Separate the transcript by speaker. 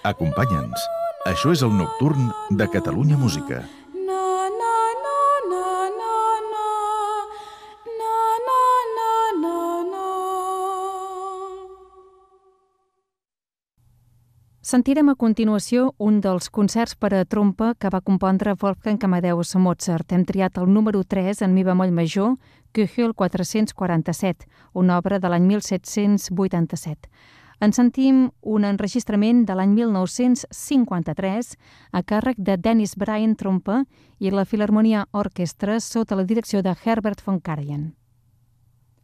Speaker 1: Acompanya'ns. Això és el Nocturn de Catalunya Música.
Speaker 2: Sentirem a continuació un dels concerts per a trompa que va compondre Wolfgang Amadeus Mozart. Hem triat el número 3 en mi bemoll major, Köchel 447, una obra de l'any 1787. En sentim un enregistrament de l'any 1953 a càrrec de Dennis Bryan, trompa, i la Filharmonia Orchestra sota la direcció de Herbert von Karajan.